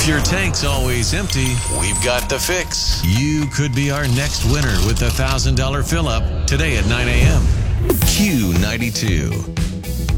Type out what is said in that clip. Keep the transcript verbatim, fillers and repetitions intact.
your tank's always empty, we've got the fix. You could be our next winner with the one thousand dollars fill-up today at nine a.m. Q ninety-two.